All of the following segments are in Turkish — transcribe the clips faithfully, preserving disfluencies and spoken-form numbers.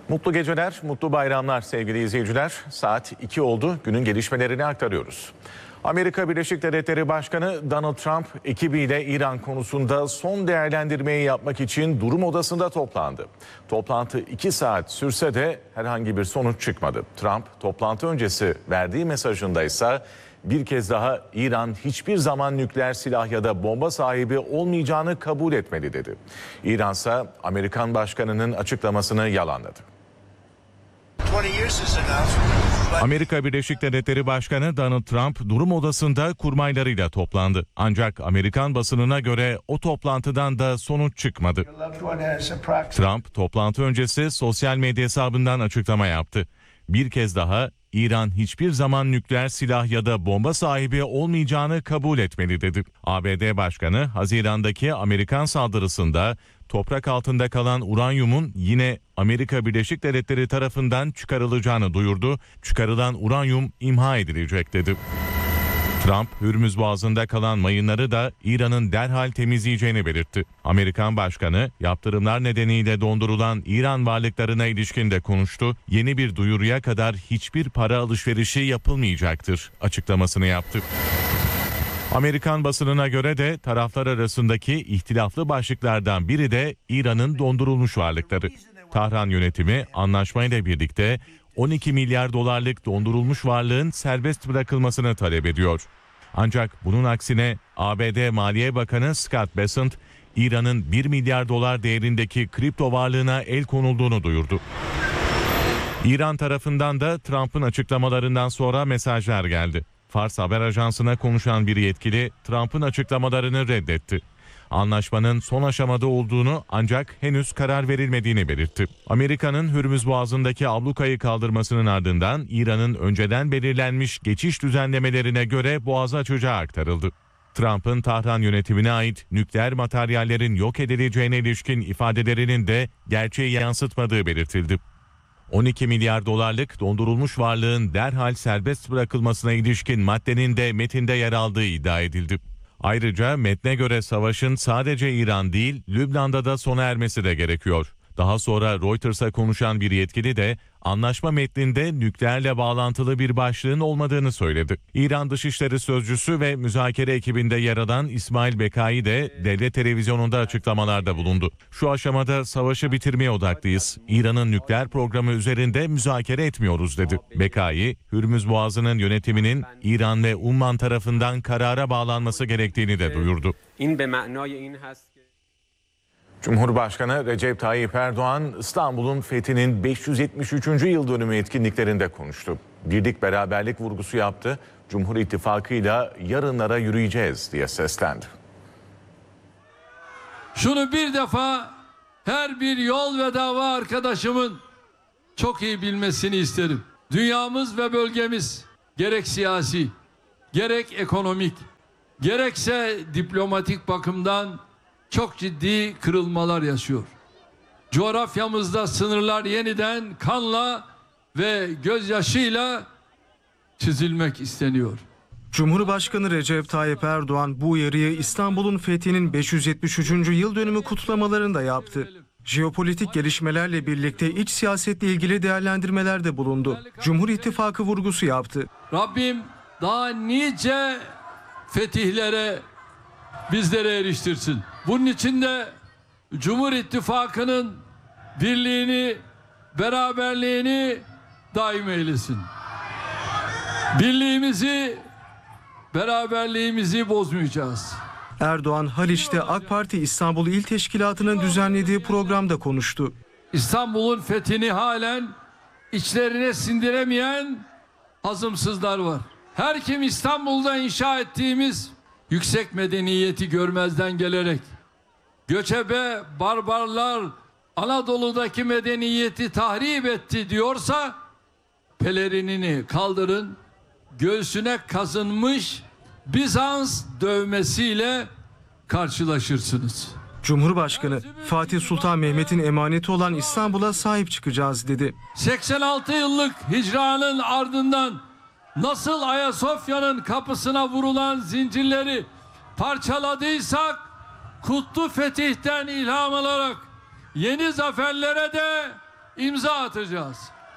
Mutlu geceler, mutlu bayramlar sevgili izleyiciler. Saat iki oldu. Günün gelişmelerini aktarıyoruz. Amerika Birleşik Devletleri Başkanı Donald Trump ekibiyle İran konusunda son değerlendirmeyi yapmak için durum odasında toplandı. Toplantı iki saat sürse de herhangi bir sonuç çıkmadı. Trump toplantı öncesi verdiği mesajında ise bir kez daha İran hiçbir zaman nükleer silah ya da bomba sahibi olmayacağını kabul etmeli dedi. İran ise Amerikan başkanının açıklamasını yalanladı. Amerika Birleşik Devletleri Başkanı Donald Trump durum odasında kurmaylarıyla toplandı. Ancak Amerikan basınına göre o toplantıdan da sonuç çıkmadı. Trump toplantı öncesi sosyal medya hesabından açıklama yaptı. Bir kez daha İran hiçbir zaman nükleer silah ya da bomba sahibi olmayacağını kabul etmeli dedi. A B D Başkanı Haziran'daki Amerikan saldırısında toprak altında kalan uranyumun yine Amerika Birleşik Devletleri tarafından çıkarılacağını duyurdu. Çıkarılan uranyum imha edilecek dedi. Trump, Hürmüz Boğazı'nda kalan mayınları da İran'ın derhal temizleyeceğini belirtti. Amerikan Başkanı, yaptırımlar nedeniyle dondurulan İran varlıklarına ilişkin de konuştu. Yeni bir duyuruya kadar hiçbir para alışverişi yapılmayacaktır açıklamasını yaptı. Amerikan basınına göre de taraflar arasındaki ihtilaflı başlıklardan biri de İran'ın dondurulmuş varlıkları. Tahran yönetimi anlaşmayla birlikte on iki milyar dolarlık dondurulmuş varlığın serbest bırakılmasını talep ediyor. Ancak bunun aksine A B D Maliye Bakanı Scott Bessent, İran'ın bir milyar dolar değerindeki kripto varlığına el konulduğunu duyurdu. İran tarafından da Trump'ın açıklamalarından sonra mesajlar geldi. Fars haber ajansına konuşan bir yetkili Trump'ın açıklamalarını reddetti. Anlaşmanın son aşamada olduğunu ancak henüz karar verilmediğini belirtti. Amerika'nın Hürmüz Boğazı'ndaki ablukayı kaldırmasının ardından İran'ın önceden belirlenmiş geçiş düzenlemelerine göre boğazı açacağı aktarıldı. Trump'ın Tahran yönetimine ait nükleer materyallerin yok edileceğine ilişkin ifadelerinin de gerçeği yansıtmadığı belirtildi. on iki milyar dolarlık dondurulmuş varlığın derhal serbest bırakılmasına ilişkin maddenin de metinde yer aldığı iddia edildi. Ayrıca metne göre savaşın sadece İran değil, Lübnan'da da sona ermesi de gerekiyor. Daha sonra Reuters'a konuşan bir yetkili de anlaşma metninde nükleerle bağlantılı bir başlığın olmadığını söyledi. İran Dışişleri Sözcüsü ve müzakere ekibinde yer alan İsmail Bekai de devlet televizyonunda açıklamalarda bulundu. Şu aşamada savaşı bitirmeye odaklıyız. İran'ın nükleer programı üzerinde müzakere etmiyoruz dedi. Bekai, Hürmüz Boğazı'nın yönetiminin İran ve Umman tarafından karara bağlanması gerektiğini de duyurdu. Cumhurbaşkanı Recep Tayyip Erdoğan, İstanbul'un fethinin beş yüz yetmiş üçüncü yıl dönümü etkinliklerinde konuştu. Birlik beraberlik vurgusu yaptı. Cumhur İttifakı'yla yarınlara yürüyeceğiz diye seslendi. Şunu bir defa her bir yol ve dava arkadaşımın çok iyi bilmesini isterim. Dünyamız ve bölgemiz gerek siyasi, gerek ekonomik, gerekse diplomatik bakımdan çok ciddi kırılmalar yaşıyor. Coğrafyamızda sınırlar yeniden kanla ve gözyaşıyla çizilmek isteniyor. Cumhurbaşkanı Recep Tayyip Erdoğan bu uyarıyı İstanbul'un fethinin beş yüz yetmiş üçüncü yıl dönümü kutlamalarında yaptı. Jeopolitik gelişmelerle birlikte iç siyasetle ilgili değerlendirmelerde bulundu. Cumhur İttifakı vurgusu yaptı. Rabbim daha nice fetihlere bizlere eriştirsin. Bunun için de Cumhur İttifakı'nın birliğini, beraberliğini daim eylesin. Birliğimizi, beraberliğimizi bozmayacağız. Erdoğan, Haliç'te AK Parti İstanbul İl Teşkilatı'nın düzenlediği programda konuştu. İstanbul'un fethini halen içlerine sindiremeyen azımsızlar var. Her kim İstanbul'da inşa ettiğimiz yüksek medeniyeti görmezden gelerek göçebe barbarlar Anadolu'daki medeniyeti tahrip etti diyorsa pelerinini kaldırın, göğsüne kazınmış Bizans dövmesiyle karşılaşırsınız. Cumhurbaşkanı Fatih Sultan Mehmet'in emaneti olan İstanbul'a sahip çıkacağız dedi. seksen altı yıllık hicranın ardından nasıl Ayasofya'nın kapısına vurulan zincirleri parçaladıysak, Kutlu Fetih'ten ilham alarak yeni zaferlere de imza atacağız.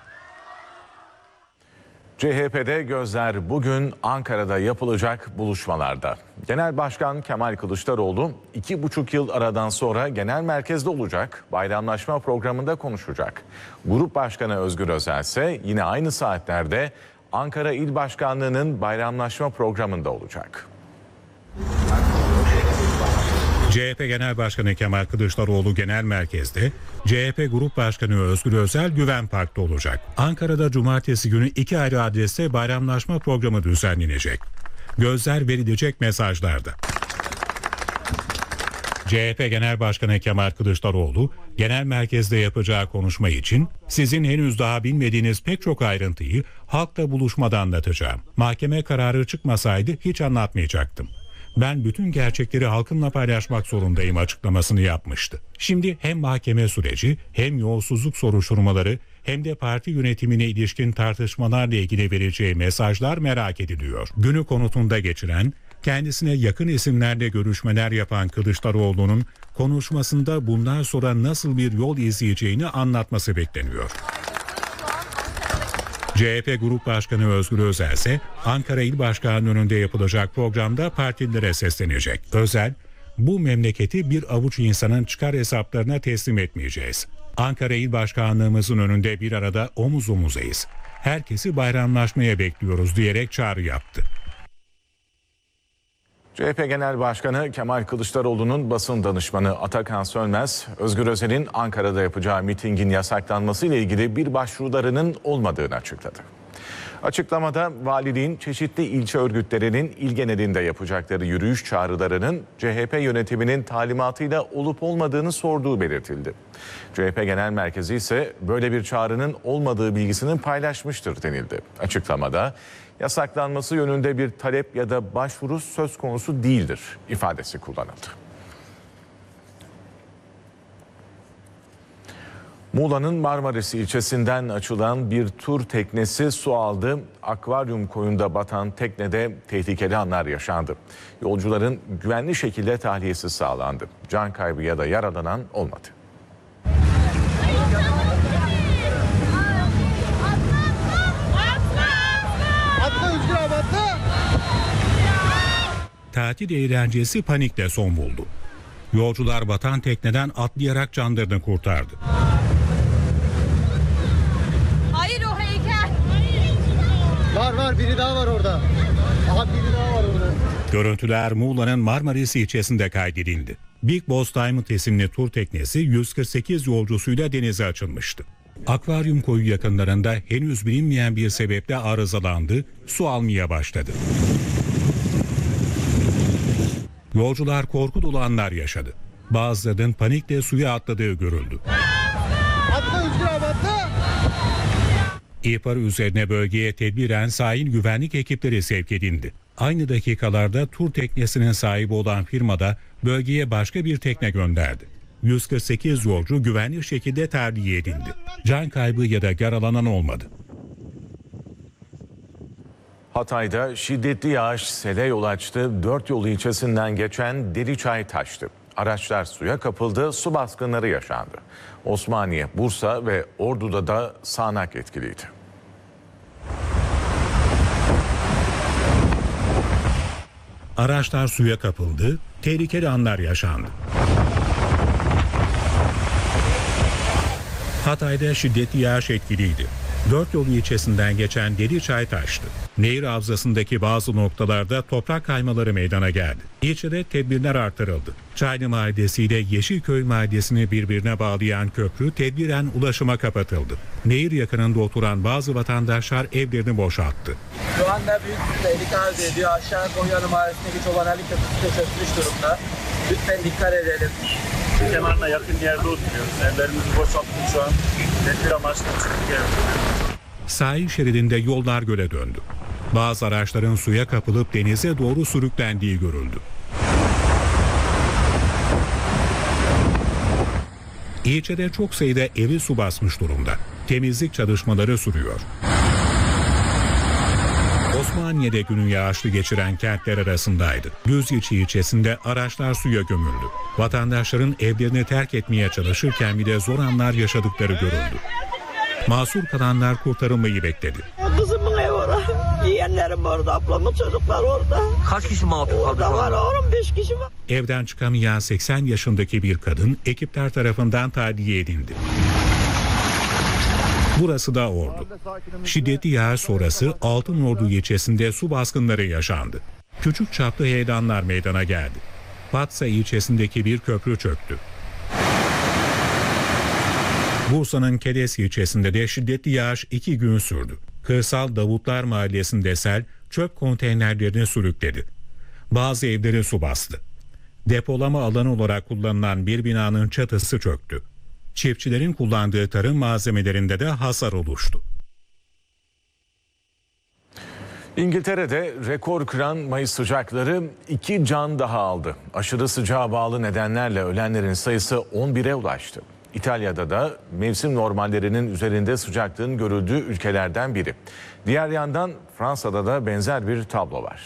C H P'de gözler bugün Ankara'da yapılacak buluşmalarda. Genel Başkan Kemal Kılıçdaroğlu iki buçuk yıl aradan sonra genel merkezde olacak, bayramlaşma programında konuşacak. Grup Başkanı Özgür Özel ise yine aynı saatlerde Ankara İl Başkanlığı'nın bayramlaşma programında olacak. C H P Genel Başkanı Kemal Kılıçdaroğlu genel merkezde, C H P Grup Başkanı Özgür Özel Güven Park'ta olacak. Ankara'da cumartesi günü iki ayrı adreste bayramlaşma programı düzenlenecek. Gözler verilecek mesajlarda. C H P Genel Başkanı Kemal Kılıçdaroğlu, genel merkezde yapacağı konuşma için sizin henüz daha bilmediğiniz pek çok ayrıntıyı halkla buluşmada anlatacağım. Mahkeme kararı çıkmasaydı hiç anlatmayacaktım. Ben bütün gerçekleri halkımla paylaşmak zorundayım açıklamasını yapmıştı. Şimdi hem mahkeme süreci hem yolsuzluk soruşturmaları hem de parti yönetimine ilişkin tartışmalarla ilgili vereceği mesajlar merak ediliyor. Günü konutunda geçiren, kendisine yakın isimlerle görüşmeler yapan Kılıçdaroğlu'nun konuşmasında bundan sonra nasıl bir yol izleyeceğini anlatması bekleniyor. C H P Grup Başkanı Özgür Özel ise Ankara İl Başkanlığı önünde yapılacak programda partililere seslenecek. Özel, bu memleketi bir avuç insanın çıkar hesaplarına teslim etmeyeceğiz. Ankara İl Başkanlığımızın önünde bir arada omuz omuzayız. Herkesi bayramlaşmaya bekliyoruz diyerek çağrı yaptı. C H P Genel Başkanı Kemal Kılıçdaroğlu'nun basın danışmanı Atakan Sönmez, Özgür Özel'in Ankara'da yapacağı mitingin yasaklanması ile ilgili bir başvurularının olmadığını açıkladı. Açıklamada valiliğin çeşitli ilçe örgütlerinin il genelinde yapacakları yürüyüş çağrılarının C H P yönetiminin talimatıyla olup olmadığını sorduğu belirtildi. C H P Genel Merkezi ise böyle bir çağrının olmadığı bilgisini paylaşmıştır denildi. Açıklamada yasaklanması yönünde bir talep ya da başvuru söz konusu değildir ifadesi kullanıldı. Muğla'nın Marmaris ilçesinden açılan bir tur teknesi su aldı. Akvaryum koyunda batan teknede tehlikeli anlar yaşandı. Yolcuların güvenli şekilde tahliyesi sağlandı. Can kaybı ya da yaralanan olmadı. Tatil eğlencesi panikle son buldu. Yolcular batan tekneden atlayarak canlarını kurtardı. Hayır o heykel. Var var biri daha var orada. Aha biri daha var orada. Görüntüler Muğla'nın Marmaris ilçesinde kaydedildi. Big Boss Diamond isimli tur teknesi yüz kırk sekiz yolcusuyla denize açılmıştı. Akvaryum koyu yakınlarında henüz bilinmeyen bir sebeple arızalandı, su almaya başladı. Yolcular korku dolu anlar yaşadı. Bazılarının panikle suya atladığı görüldü. Atla Özgür abi atla. İhbarı üzerine bölgeye tedbiren sahil güvenlik ekipleri sevk edildi. Aynı dakikalarda tur teknesinin sahibi olan firmada bölgeye başka bir tekne gönderdi. yüz kırk sekiz yolcu güvenli şekilde tahliye edildi. Can kaybı ya da yaralanan olmadı. Hatay'da şiddetli yağış sele yol açtı. Dört yol ilçesinden geçen Deriçay taştı. Araçlar suya kapıldı, su baskınları yaşandı. Osmaniye, Bursa ve Ordu'da da sağanak etkiliydi. Araçlar suya kapıldı, tehlikeli anlar yaşandı. Hatay'da şiddetli yağış etkiliydi. Dört yol ilçesinden geçen Deriçay taştı. Nehir havzasındaki bazı noktalarda toprak kaymaları meydana geldi. İlçede tedbirler artırıldı. Çaylı Mahallesi ile Yeşilköy Mahallesi'ni birbirine bağlayan köprü tedbiren ulaşıma kapatıldı. Nehir yakınında oturan bazı vatandaşlar evlerini boşalttı. Şu anda büyük bir tehlike arz ediyor. Aşağı Konyalı Mahallesi'ndeki Çobanali Köprüsü de çökmüş durumda. Lütfen dikkat edelim. Kenarına yakın yerde oturuyoruz. Evlerimizi boşalttık şu an. Tedbir amaçlı çıktık evlerimize. Sahil şeridinde yollar göle döndü. Bazı araçların suya kapılıp denize doğru sürüklendiği görüldü. İlçede çok sayıda evi su basmış durumda. Temizlik çalışmaları sürüyor. Osmaniye'de günü yağışlı geçiren kentler arasındaydı. Düzceçi ilçesinde araçlar suya gömüldü. Vatandaşların evlerini terk etmeye çalışırken bile zor anlar yaşadıkları görüldü. Mahsur kalanlar kurtarılmayı bekledi. Kızımın evi orada. Yeğenlerim orada, ablamın çocuklar orada. Kaç kişi mahsur kaldı? Orada var oğlum, beş kişi var. Evden çıkamayan seksen yaşındaki bir kadın ekipler tarafından tahliye edildi. Burası da Ordu. Şiddetli yağış sonrası Altınordu ilçesinde su baskınları yaşandı. Küçük çaplı heyelanlar meydana geldi. Batsa ilçesindeki bir köprü çöktü. Bursa'nın Kedes ilçesinde de şiddetli yağış iki gün sürdü. Kırsal Davutlar Mahallesi'nde sel çöp konteynerlerini sürükledi. Bazı evleri su bastı. Depolama alanı olarak kullanılan bir binanın çatısı çöktü. Çiftçilerin kullandığı tarım malzemelerinde de hasar oluştu. İngiltere'de rekor kıran Mayıs sıcakları iki can daha aldı. Aşırı sıcağa bağlı nedenlerle ölenlerin sayısı on bire ulaştı. İtalya'da da mevsim normallerinin üzerinde sıcaklığın görüldüğü ülkelerden biri. Diğer yandan Fransa'da da benzer bir tablo var.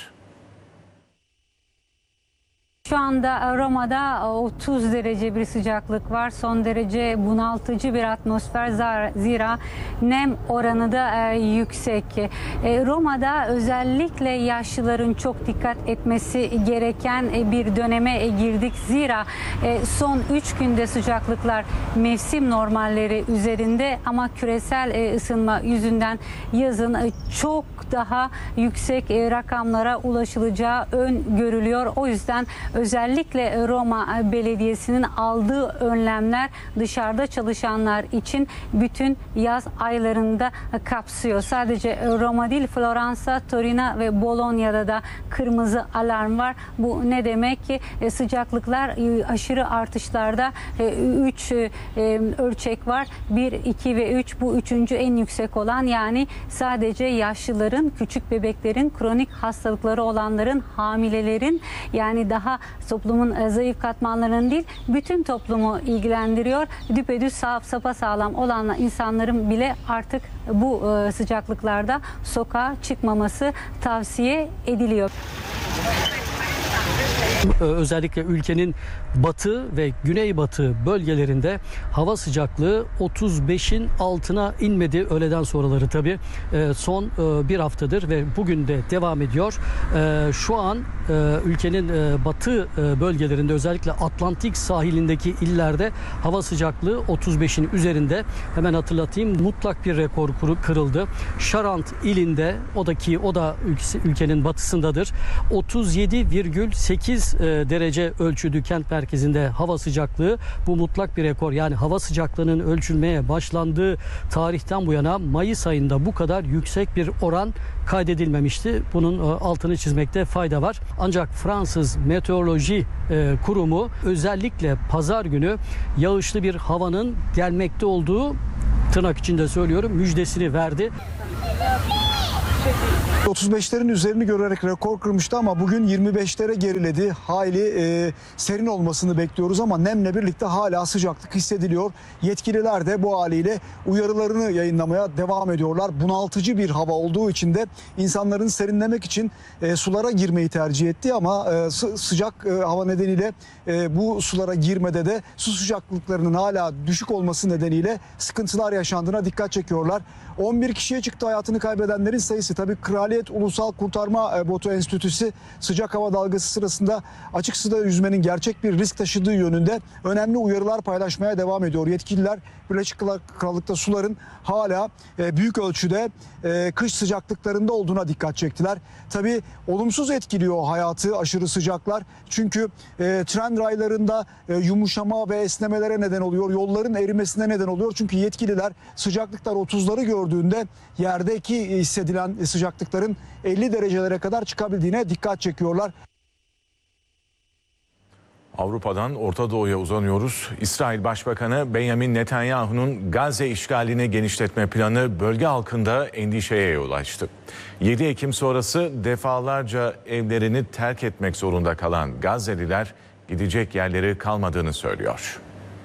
Şu anda Roma'da otuz derece bir sıcaklık var. Son derece bunaltıcı bir atmosfer, zira nem oranı da yüksek. Roma'da özellikle yaşlıların çok dikkat etmesi gereken bir döneme girdik. Zira son üç günde sıcaklıklar mevsim normalleri üzerinde, ama küresel ısınma yüzünden yazın çok daha yüksek rakamlara ulaşılacağı öngörülüyor. O yüzden özellikle Roma Belediyesi'nin aldığı önlemler dışarıda çalışanlar için bütün yaz aylarında kapsıyor. Sadece Roma değil, Floransa, Torino ve Bologna'da da kırmızı alarm var. Bu ne demek ki? Sıcaklıklar aşırı artışlarda üç ölçek var. bir, iki ve üç. Bu üçüncü en yüksek olan, yani sadece yaşlıların, küçük bebeklerin, kronik hastalıkları olanların, hamilelerin, yani daha toplumun zayıf katmanlarının değil, bütün toplumu ilgilendiriyor. Düpedüz sağ, sapasağlam olan insanların bile artık bu sıcaklıklarda sokağa çıkmaması tavsiye ediliyor. Özellikle ülkenin batı ve güneybatı bölgelerinde hava sıcaklığı otuz beşin altına inmedi öğleden sonraları tabii. Son bir haftadır ve bugün de devam ediyor. Şu an ülkenin batı bölgelerinde, özellikle Atlantik sahilindeki illerde hava sıcaklığı otuz beşin üzerinde. Hemen hatırlatayım, mutlak bir rekor kırıldı. Şarant ilinde, o da ki o da ülkenin batısındadır, otuz yedi virgül sekiz derece ölçüldü kent merkezinde hava sıcaklığı. Bu mutlak bir rekor. Yani hava sıcaklığının ölçülmeye başlandığı tarihten bu yana Mayıs ayında bu kadar yüksek bir oran kaydedilmemişti. Bunun altını çizmekte fayda var. Ancak Fransız Meteoroloji Kurumu özellikle pazar günü yağışlı bir havanın gelmekte olduğu, tırnak içinde söylüyorum, müjdesini verdi. otuz beşlerin üzerini görerek rekor kırmıştı ama bugün yirmi beşlere geriledi. Hayli e, serin olmasını bekliyoruz ama nemle birlikte hala sıcaklık hissediliyor. Yetkililer de bu haliyle uyarılarını yayınlamaya devam ediyorlar. Bunaltıcı bir hava olduğu için de insanların serinlemek için e, sulara girmeyi tercih etti ama e, sı sıcak e, hava nedeniyle e, bu sulara girmede de su sıcaklıklarının hala düşük olması nedeniyle sıkıntılar yaşandığına dikkat çekiyorlar. on bir kişiye çıktı hayatını kaybedenlerin sayısı. Tabii Kraliyet Ulusal Kurtarma Botu Enstitüsü sıcak hava dalgası sırasında açık suda yüzmenin gerçek bir risk taşıdığı yönünde önemli uyarılar paylaşmaya devam ediyor. Yetkililer Birleşik Krallık'ta suların hala büyük ölçüde kış sıcaklıklarında olduğuna dikkat çektiler. Tabii olumsuz etkiliyor hayatı aşırı sıcaklar. Çünkü tren raylarında yumuşama ve esnemelere neden oluyor. Yolların erimesine neden oluyor. Çünkü yetkililer sıcaklıklar otuzları gördüğünde yerdeki hissedilen sıcaklıkların elli derecelere kadar çıkabildiğine dikkat çekiyorlar. Avrupa'dan Orta Doğu'ya uzanıyoruz. İsrail Başbakanı Benjamin Netanyahu'nun Gazze işgalini genişletme planı bölge halkında endişeye yol açtı. yedi Ekim sonrası defalarca evlerini terk etmek zorunda kalan Gazze'liler gidecek yerleri kalmadığını söylüyor.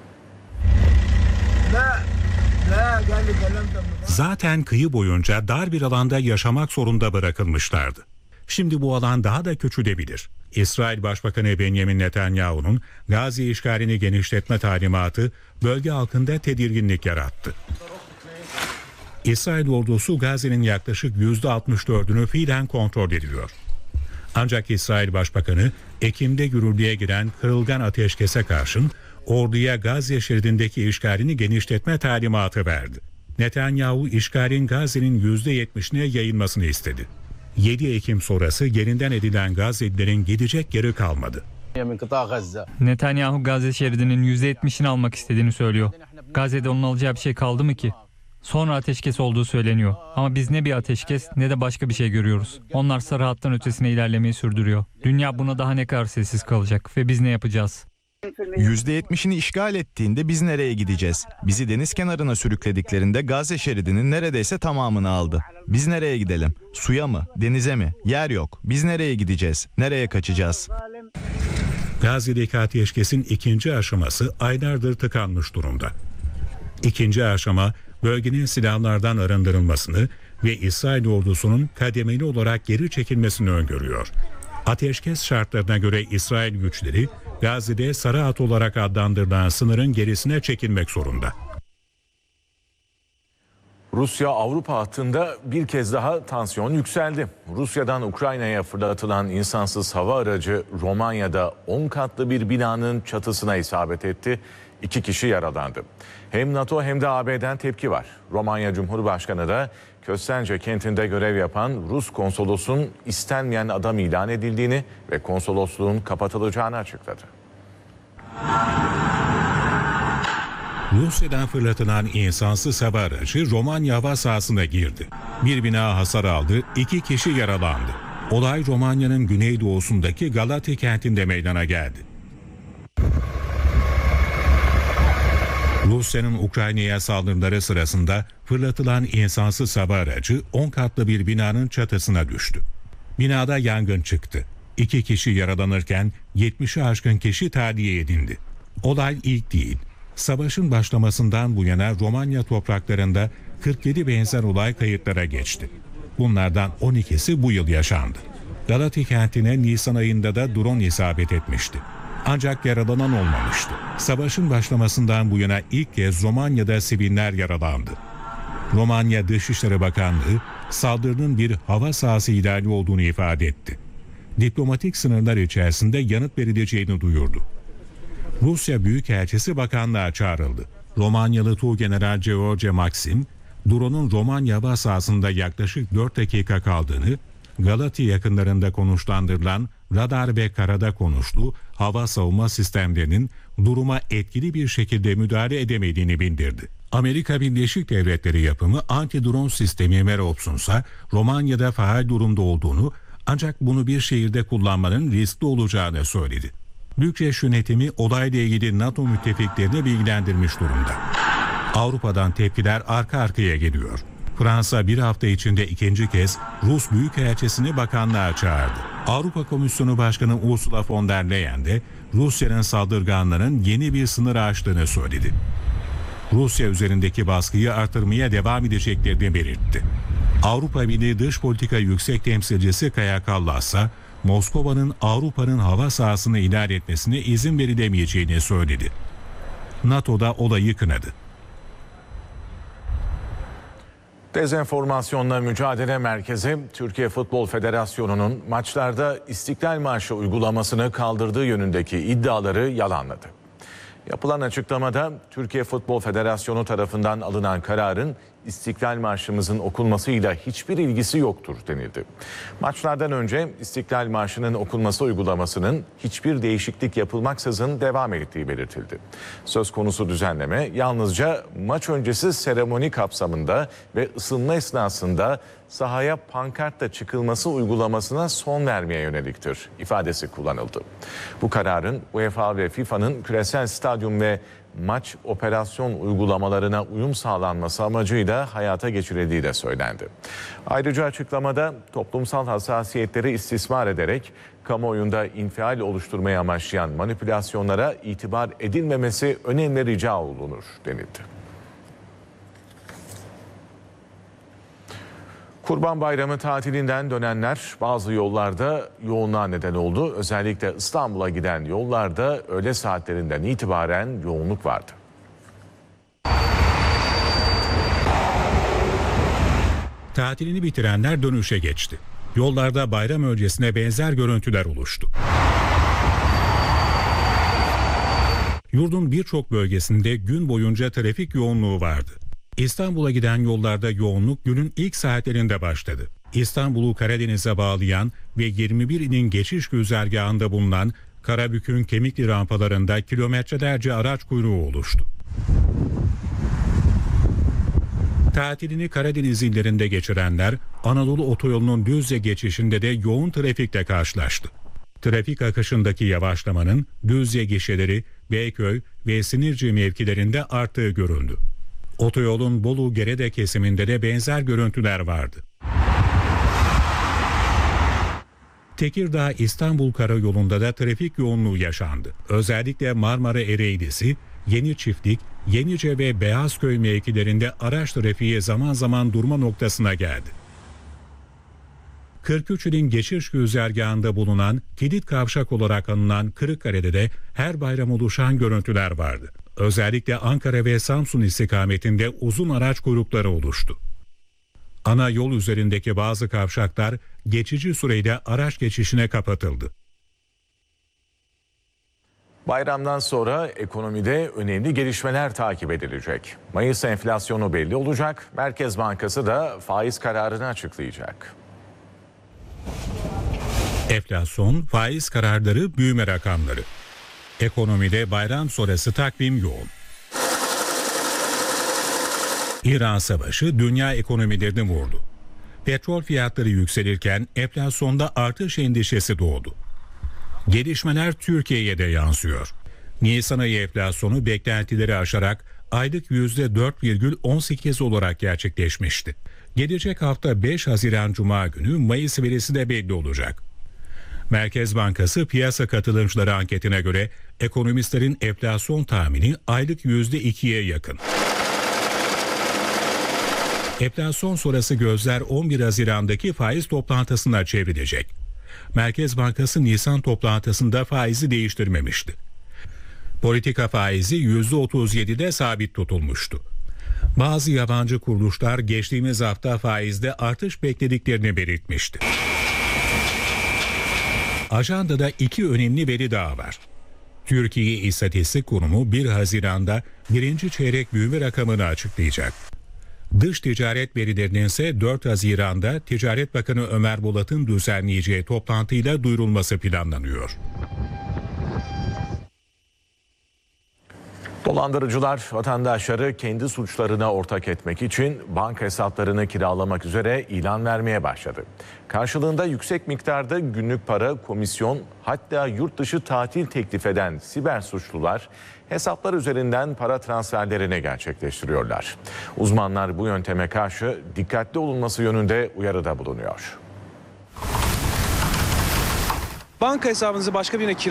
Zaten kıyı boyunca dar bir alanda yaşamak zorunda bırakılmışlardı. Şimdi bu alan daha da küçülebilir. İsrail Başbakanı Benjamin Netanyahu'nun Gazze işgalini genişletme talimatı bölge halkında tedirginlik yarattı. İsrail ordusu Gazze'nin yaklaşık yüzde altmış dördünü fiilen kontrol ediyor. Ancak İsrail Başbakanı Ekim'de yürürlüğe giren kırılgan ateşkese karşın orduya Gazze şeridindeki işgalini genişletme talimatı verdi. Netanyahu işgalin Gazze'nin yüzde yetmişine yayılmasını istedi. yedi Ekim sonrası yerinden edilen Gazze'lilerin gidecek yeri kalmadı. Netanyahu Gazze şeridinin yüzde yetmişini almak istediğini söylüyor. Gazze'de onun alacağı bir şey kaldı mı ki? Sonra ateşkes olduğu söyleniyor. Ama biz ne bir ateşkes ne de başka bir şey görüyoruz. Onlar sarı hattan ötesine ilerlemeyi sürdürüyor. Dünya buna daha ne kadar sessiz kalacak ve biz ne yapacağız? yüzde yetmişini işgal ettiğinde biz nereye gideceğiz? Bizi deniz kenarına sürüklediklerinde Gazze şeridinin neredeyse tamamını aldı. Biz nereye gidelim? Suya mı? Denize mi? Yer yok. Biz nereye gideceğiz? Nereye kaçacağız? Gazze'deki ateşkesin ikinci aşaması aylardır tıkanmış durumda. İkinci aşama bölgenin silahlardan arındırılmasını ve İsrail ordusunun kademeli olarak geri çekilmesini öngörüyor. Ateşkes şartlarına göre İsrail güçleri Gazze'de sarı hat olarak adlandırılan sınırın gerisine çekilmek zorunda. Rusya-Avrupa hattında bir kez daha tansiyon yükseldi. Rusya'dan Ukrayna'ya fırlatılan insansız hava aracı Romanya'da on katlı bir binanın çatısına isabet etti. İki kişi yaralandı. Hem NATO hem de A B'den tepki var. Romanya Cumhurbaşkanı da Köstence kentinde görev yapan Rus konsolosun istenmeyen adam ilan edildiğini ve konsolosluğun kapatılacağını açıkladı. Rusya'dan fırlatılan insansız hava aracı Romanya hava sahasına girdi. Bir bina hasar aldı, iki kişi yaralandı. Olay Romanya'nın güneydoğusundaki Galati kentinde meydana geldi. Rusya'nın Ukrayna'ya saldırıları sırasında fırlatılan insansız hava aracı on katlı bir binanın çatısına düştü. Binada yangın çıktı. İki kişi yaralanırken yetmişi aşkın kişi tahliye edildi. Olay ilk değil. Savaşın başlamasından bu yana Romanya topraklarında kırk yedi benzer olay kayıtlara geçti. Bunlardan on ikisi bu yıl yaşandı. Galati kentine Nisan ayında da drone isabet etmişti. Ancak yaralanan olmamıştı. Savaşın başlamasından bu yana ilk kez Romanya'da siviller yaralandı. Romanya Dışişleri Bakanlığı saldırının bir hava sahası ihlali olduğunu ifade etti. Diplomatik sınırlar içerisinde yanıt verileceğini duyurdu. Rusya Büyükelçisi bakanlığa çağrıldı. Romanyalı Tuğgeneral George Maxim, drone'un Romanya hava sahasında yaklaşık dört dakika kaldığını, Galati yakınlarında konuşlandırılan radar ve karada konuşlu hava savunma sistemlerinin duruma etkili bir şekilde müdahale edemediğini bildirdi. Amerika Birleşik Devletleri yapımı anti-drone sistemi Merops'un ise Romanya'da faal durumda olduğunu ancak bunu bir şehirde kullanmanın riskli olacağını söyledi. Bükreş yönetimi olayla ilgili NATO müttefiklerini bilgilendirmiş durumda. Avrupa'dan tepkiler arka arkaya geliyor. Fransa bir hafta içinde ikinci kez Rus Büyükelçisini bakanlığa çağırdı. Avrupa Komisyonu Başkanı Ursula von der Leyen de Rusya'nın saldırganların yeni bir sınır aştığını söyledi. Rusya üzerindeki baskıyı artırmaya devam edeceklerini belirtti. Avrupa Birliği Dış Politika Yüksek Temsilcisi Kaja Kallas ise Moskova'nın Avrupa'nın hava sahasını ihlal etmesine izin verilemeyeceğini söyledi. NATO da olayı kınadı. Dezenformasyonla Mücadele Merkezi, Türkiye Futbol Federasyonu'nun maçlarda İstiklal Marşı uygulamasını kaldırdığı yönündeki iddiaları yalanladı. Yapılan açıklamada Türkiye Futbol Federasyonu tarafından alınan kararın İstiklal Marşımızın okunmasıyla hiçbir ilgisi yoktur denildi. Maçlardan önce İstiklal Marşı'nın okunması uygulamasının hiçbir değişiklik yapılmaksızın devam ettiği belirtildi. Söz konusu düzenleme yalnızca maç öncesi seremoni kapsamında ve ısınma esnasında sahaya pankartla çıkılması uygulamasına son vermeye yöneliktir ifadesi kullanıldı. Bu kararın UEFA ve FIFA'nın küresel stadyum ve maç operasyon uygulamalarına uyum sağlanması amacıyla hayata geçirildiği de söylendi. Ayrıca açıklamada toplumsal hassasiyetleri istismar ederek kamuoyunda infial oluşturmaya amaçlayan manipülasyonlara itibar edilmemesi önemli rica olunur denildi. Kurban Bayramı tatilinden dönenler bazı yollarda yoğunluğa neden oldu. Özellikle İstanbul'a giden yollarda öğle saatlerinden itibaren yoğunluk vardı. Tatilini bitirenler dönüşe geçti. Yollarda bayram öncesine benzer görüntüler oluştu. Yurdun birçok bölgesinde gün boyunca trafik yoğunluğu vardı. İstanbul'a giden yollarda yoğunluk günün ilk saatlerinde başladı. İstanbul'u Karadeniz'e bağlayan ve yirmi bir ilin geçiş güzergahında bulunan Karabük'ün Kemikli rampalarında kilometrelerce araç kuyruğu oluştu. Tatilini Karadeniz illerinde geçirenler Anadolu Otoyolu'nun Düzce geçişinde de yoğun trafikle karşılaştı. Trafik akışındaki yavaşlamanın Düzce gişeleri, Beyköy ve Sinirci mevkilerinde arttığı görüldü. Otoyolun Bolu-Gerede kesiminde de benzer görüntüler vardı. Tekirdağ-İstanbul Karayolu'nda da trafik yoğunluğu yaşandı. Özellikle Marmara Ereğlisi, Yeni Çiftlik, Yenice ve Beyazköy mevkilerinde araç trafiği zaman zaman durma noktasına geldi. kırk üç ilin geçiş güzergahında bulunan kilit kavşak olarak anılan Kırıkkale'de de her bayram oluşan görüntüler vardı. Özellikle Ankara ve Samsun istikametinde uzun araç kuyrukları oluştu. Ana yol üzerindeki bazı kavşaklar geçici süreyle araç geçişine kapatıldı. Bayramdan sonra ekonomide önemli gelişmeler takip edilecek. Mayıs enflasyonu belli olacak. Merkez Bankası da faiz kararını açıklayacak. Enflasyon, faiz kararları, büyüme rakamları. Ekonomide bayram sonrası takvim yoğun. İran Savaşı dünya ekonomilerini vurdu. Petrol fiyatları yükselirken enflasyonda artış endişesi doğdu. Gelişmeler Türkiye'ye de yansıyor. Nisan ayı enflasyonu beklentileri aşarak aylık yüzde dört virgül on sekiz olarak gerçekleşmişti. Gelecek hafta beş Haziran Cuma günü Mayıs verisi de belli olacak. Merkez Bankası piyasa katılımcıları anketine göre ekonomistlerin enflasyon tahmini aylık yüzde ikiye yakın. Enflasyon sonrası gözler on bir Haziran'daki faiz toplantısına çevrilecek. Merkez Bankası Nisan toplantısında faizi değiştirmemişti. Politika faizi yüzde otuz yedide sabit tutulmuştu. Bazı yabancı kuruluşlar geçtiğimiz hafta faizde artış beklediklerini belirtmişti. Ajandada iki önemli veri daha var. Türkiye İstatistik Kurumu bir Haziran'da birinci çeyrek büyüme rakamını açıklayacak. Dış ticaret verilerinin ise dört Haziran'da Ticaret Bakanı Ömer Bolat'ın düzenleyeceği toplantıyla duyurulması planlanıyor. Dolandırıcılar vatandaşları kendi suçlarına ortak etmek için banka hesaplarını kiralamak üzere ilan vermeye başladı. Karşılığında yüksek miktarda günlük para, komisyon, hatta yurt dışı tatil teklif eden siber suçlular hesaplar üzerinden para transferlerini gerçekleştiriyorlar. Uzmanlar bu yönteme karşı dikkatli olunması yönünde uyarıda bulunuyor. Banka hesabınızı başka birine